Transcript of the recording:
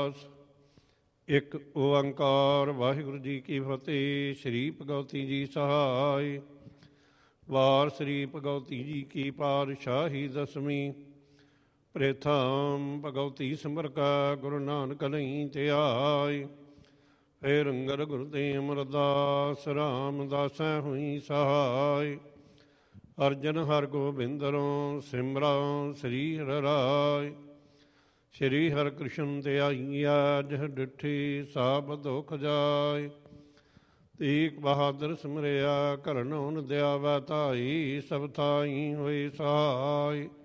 ਰਵਿਦਾਸ। ਇੱਕ ਓੰਕਾਰ ਵਾਹਿਗੁਰੂ ਜੀ ਕੀ ਫਤਿਹ। ਸ਼੍ਰੀ ਭਗਵਤੀ ਜੀ ਸਹਾਇ। ਵਾਰ ਸ੍ਰੀ ਭਗਵਤੀ ਜੀ ਕੀ ਪਾਤਸ਼ਾਹੀ ਦਸਵੀਂ। ਪ੍ਰੇਥਮ ਭਗਵਤੀ ਸਿਮਰਕਾ ਗੁਰੂ ਨਾਨਕ ਲਈ ਧਿਆਇ। ਫੇਰ ਅੰਗਦ ਗੁਰਦੇਵ ਅਮਰਦਾਸ ਰਾਮਦਾਸੈ ਹੋਈ ਸਹਾਇ। ਅਰਜਨ ਹਰ ਗੋਬਿੰਦਰੋਂ ਸਿਮਰਾਂ ਸ੍ਰੀ ਹਰਿ ਰਾਇ। ਸ਼੍ਰੀ ਹਰਿ ਕ੍ਰਿਸ਼ਨ ਧਿਆਈਆ ਜਿਹ ਡਿਠੀ ਸਭ ਦੁਖ ਜਾਇ। ਤੀਕ ਬਹਾਦਰ ਸਿਮਰਿਆ ਕਰਨਉ ਨ ਦਿਆਵੈ ਧਾਈ। ਸਭ ਥਾਈ ਹੋਏ ਸਹਾਇ।